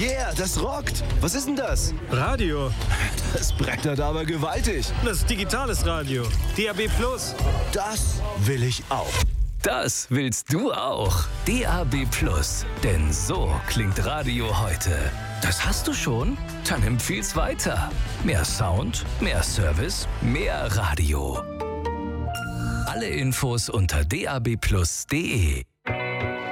Yeah, das rockt. Was ist denn das? Radio. Das brettert aber gewaltig. Das ist digitales Radio. DAB+. Das will ich auch. Das willst du auch. DAB+. Denn so klingt Radio heute. Das hast du schon? Dann empfiehl's weiter. Mehr Sound, mehr Service, mehr Radio. Alle Infos unter dabplus.de.